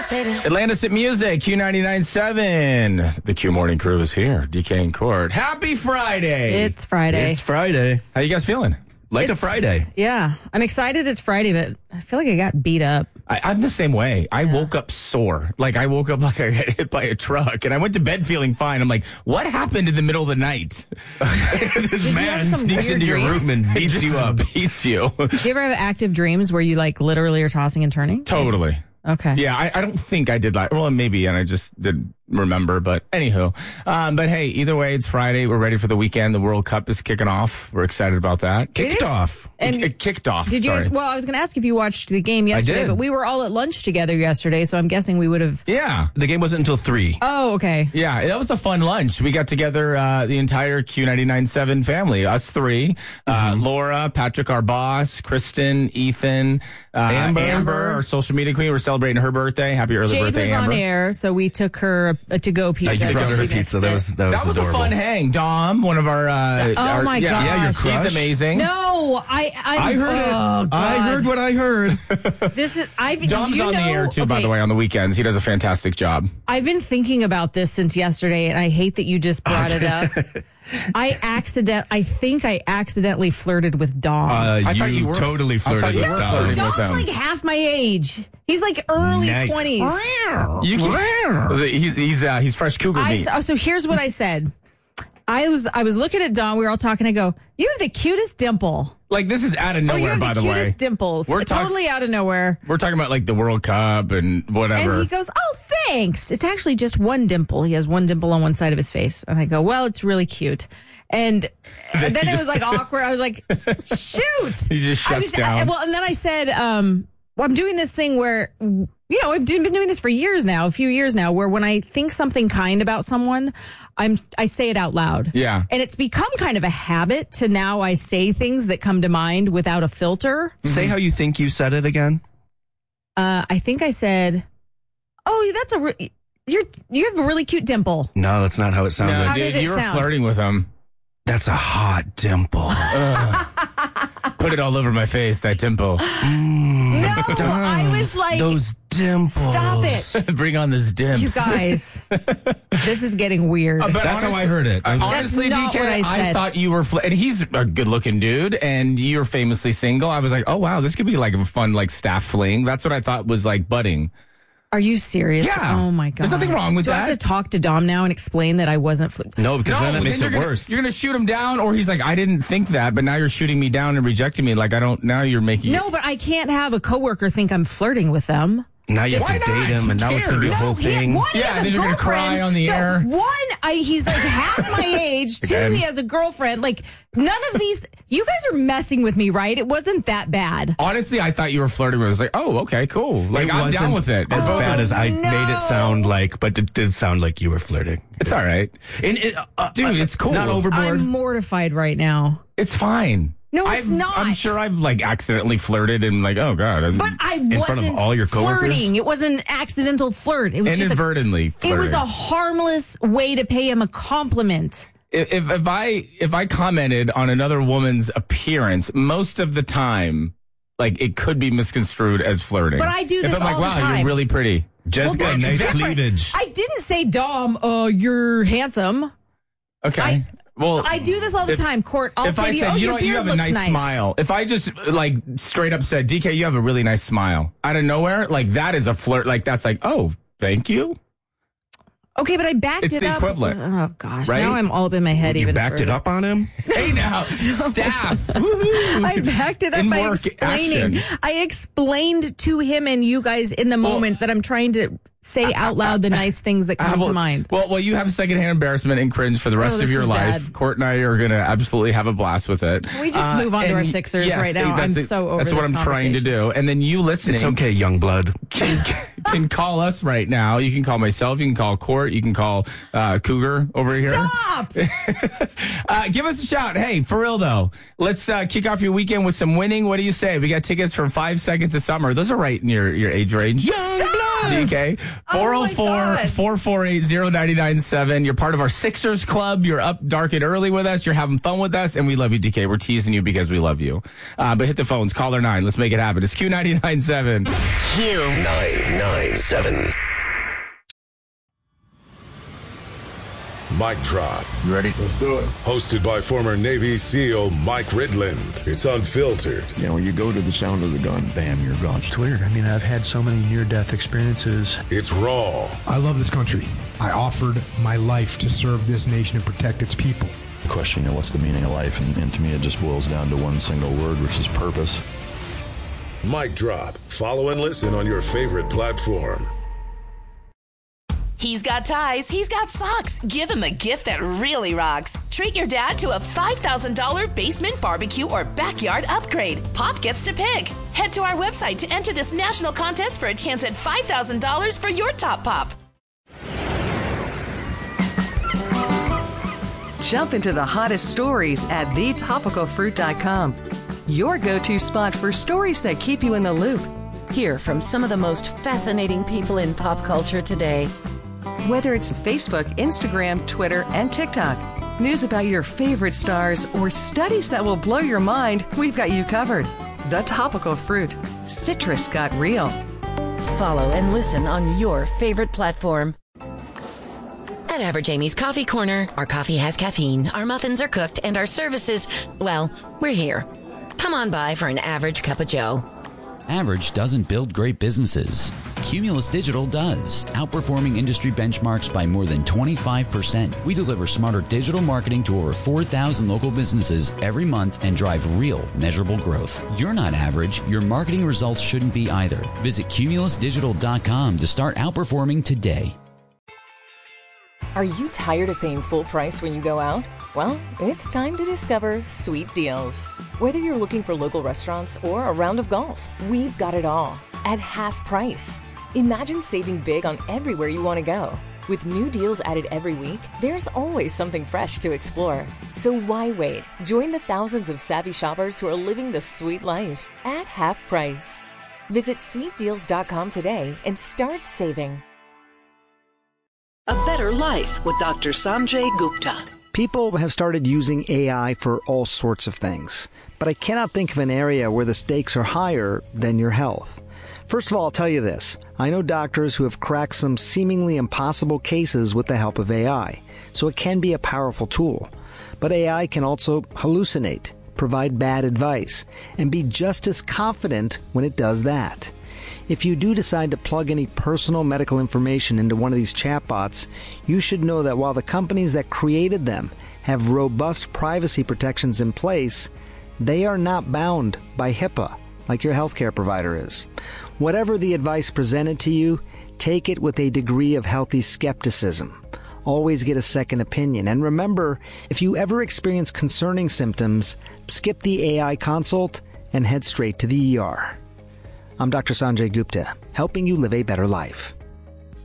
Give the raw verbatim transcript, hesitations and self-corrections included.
Atlantis at Music, Q ninety-nine point seven. The Q Morning Crew is here. D K and Court. Happy Friday. It's Friday. It's Friday. How you guys feeling? Like It's- a Friday. Yeah. I'm excited it's Friday, but I feel like I got beat up. I, I'm the same way. I woke up sore. Like, I woke up like I got hit by a truck, and I went to bed feeling fine. I'm like, what happened in the middle of the night? This you man have some sneaks weird into your dreams? room and Beats beats you you up. up. Beats you. Do you ever have active dreams where you like literally are tossing and turning? Totally. Okay. Yeah, I, I don't think I did that. Well, maybe, and I just didn't remember. But anywho, um, but hey, either way, it's Friday. We're ready for the weekend. The World Cup is kicking off. We're excited about that. Kicked is. off. And it, it kicked off. did you sorry. guys, well, I was going to ask if you watched the game yesterday, did. but we were all at lunch together yesterday, so I'm guessing we would have. Yeah. The game wasn't until three. Oh, okay. Yeah, that was a fun lunch. We got together uh, the entire Q ninety-nine point seven family, us three, uh, Laura, Patrick, our boss, Kristen, Ethan, uh, Amber. Amber, our social media queen. We're celebrating her birthday. Happy early Jade birthday, was Amber. on air, so we took her a to-go pizza. I just took brought her her a a She pizza. missed That it. was that was That was adorable. a fun hang. Dom, one of our. Uh, Oh, our- my yeah, gosh. Yeah, your She's crush. She's amazing. No, I, I, I heard oh, it. I God. heard what I heard. This is. I. Dom's you on know, the air too, by okay, the way, on the weekends. He does a fantastic job. I've been thinking about this since yesterday, and I hate that you just brought it up. I accident. I think I accidentally flirted with Dom. Uh, I you, thought you were- totally I thought flirted you with were Dom. flirting with Dom's them. like half my age. He's like early Nice. twenties. You can, he's he's uh, he's fresh cougar I meat. so, so here's what I said. I was I was looking at Dom. We were all talking. I go, "You have the cutest dimple." Like, this is out of Oh, you nowhere, have by the the way. cutest dimples. We're talk- totally out of nowhere. We're talking about like the World Cup and whatever. And he goes, "Oh, thanks. It's actually just one dimple. He has one dimple on one side of his face." And I go, "Well, it's really cute." And, and then he it was just- like awkward. I was like, "Shoot!" He just I shuts was, down. I- well, and then I said, um, "Well, I'm doing this thing where, you know, I've been doing this for years now, a few years now, where when I think something kind about someone, I'm I say it out loud. Yeah. And it's become kind of a habit to now I say things that come to mind without a filter. Say how you think you said it again. Uh, I think I said, "Oh, that's a re- you're you have a really cute dimple." No, that's not how it sounded. no, How dude, did it you were sound? flirting with him. That's a hot dimple. Put it all over my face, that dimple. No, I was like, Those dimples. "Stop it, Bring on this dimps. you guys! This is getting weird." But That's how I heard it. uh, That's honestly, not D K, what I I, said. thought you were, fl- and he's a good-looking dude, and you're famously single. I was like, oh wow, this could be like a fun like staff fling. That's what I thought was like budding. Are you serious? Yeah. Oh my god! There's nothing wrong with Do I that. have to talk to Dom now and explain that I wasn't? Fl- No, because then that makes you're it gonna, worse. You're gonna shoot him down, or he's like, I didn't think that, but now you're shooting me down and rejecting me. Like I don't. Now you're making no, but I can't have a coworker think I'm flirting with them. Now you Why have to not? date him, Who and now it's going to be a cares? whole he- thing. one, he Yeah, has a then you're gonna girlfriend. cry on the No, air. One, I, he's like half my age. Two, Again. he has a girlfriend. Like none of these. You guys are messing with me, right? It wasn't that bad. Honestly, I thought you were flirting with. I was like, oh, okay, cool. Like It I'm down wasn't with it. As Both bad of- as I no. made it sound like, but it did sound like you were flirting. It's all right, And it, uh, dude. uh, It's cool. Not overboard. I'm mortified right now. It's fine. No, it's I've- not. I'm sure I've like accidentally flirted and like, oh god. But I In front of wasn't all your coworkers? flirting. It was an accidental flirt. It was just a, inadvertently it flirting. was a harmless way to pay him a compliment. if, if if I if I commented on another woman's appearance, most of the time, like it could be misconstrued as flirting. But I do if this I'm like, all the wow, time. you're really pretty. Jessica, Well, that's nice different. cleavage. I didn't say, Dom, uh, you're handsome. Okay. I- well, I do this all the if- time, Court. I'll if say I to you, said, oh, you your know, you beard have a looks nice, nice. smile. If I just like straight up said, D K, you have a really nice smile, out of nowhere, like that is a flirt. Like that's like, oh, thank you. Okay, but I backed It's it the up. equivalent, Oh, gosh. right? Now I'm all up in my head You even backed it further. up on him? Hey now, staff. Woohoo. I backed it up In by work explaining. action. I explained to him and you guys in the moment that I'm trying to say out loud the nice things that Uh, come well, to mind. Well, well, you have secondhand embarrassment and cringe for the rest Oh, of this your is life. bad. Court and I are going to absolutely have a blast with it. Can we just move on to and our y- Sixers yes, right now? that's I'm it. so over That's what this I'm trying to do. And then you listening It's okay, young blood. can, can call us right now. You can call myself. You can call Court. You can call uh, Cougar over here. Stop! Uh, give us a shout. Hey, for real though, let's uh, kick off your weekend with some winning. What do you say? We got tickets for Five Seconds of Summer. Those are right in your, your age range. Young blood! D K. four oh four, four four eight, oh nine nine seven. You're part of our Sixers Club. You're up dark and early with us. You're having fun with us, and we love you, D K. We're teasing you because we love you. Uh, but hit the phones. Caller nine. Let's make it happen. It's Q ninety-nine seven. Q nine nine seven. Mic Drop. You ready? Let's do it. Hosted by former Navy SEAL Mike Ridland. It's unfiltered. You know, when you go to the sound of the gun, bam, you're gone. It's weird. I mean, I've had so many near-death experiences. It's raw. I love this country. I offered my life to serve this nation and protect its people. The question, you know, what's the meaning of life? And, and to me, it just boils down to one single word, which is purpose. Mic Drop. Follow and listen on your favorite platform. He's got ties. He's got socks. Give him a gift that really rocks. Treat your dad to a five thousand dollars basement barbecue or backyard upgrade. Pop gets to pick. Head to our website to enter this national contest for a chance at five thousand dollars for your top pop. Jump into the hottest stories at the topical fruit dot com. Your go-to spot for stories that keep you in the loop. Hear from some of the most fascinating people in pop culture today. Whether it's Facebook, Instagram, Twitter, and TikTok, news about your favorite stars, or studies that will blow your mind, we've got you covered. The Topical Fruit. Citrus got real. Follow and listen on your favorite platform. At Average Amy's Coffee Corner, our coffee has caffeine, our muffins are cooked, and our services, well, we're here. Come on by for an average cup of joe. Average doesn't build great businesses. Cumulus Digital does, outperforming industry benchmarks by more than twenty-five percent. We deliver smarter digital marketing to over four thousand local businesses every month and drive real, measurable growth. You're not average. Your marketing results shouldn't be either. Visit cumulus digital dot com to start outperforming today. Are you tired of paying full price when you go out? Well, it's time to discover Sweet Deals. Whether you're looking for local restaurants or a round of golf, we've got it all at half price. Imagine saving big on everywhere you want to go. With new deals added every week, there's always something fresh to explore. So why wait? Join the thousands of savvy shoppers who are living the sweet life at half price. Visit sweet deals dot com today and start saving. A Better Life with Doctor Sanjay Gupta. People have started using A I for all sorts of things, but I cannot think of an area where the stakes are higher than your health. First of all, I'll tell you this. I know doctors who have cracked some seemingly impossible cases with the help of A I, so it can be a powerful tool. But A I can also hallucinate, provide bad advice, and be just as confident when it does that. If you do decide to plug any personal medical information into one of these chatbots, you should know that while the companies that created them have robust privacy protections in place, they are not bound by HIPAA like your healthcare provider is. Whatever the advice presented to you, take it with a degree of healthy skepticism. Always get a second opinion. And remember, if you ever experience concerning symptoms, skip the A I consult and head straight to the E R. I'm Doctor Sanjay Gupta, helping you live a better life.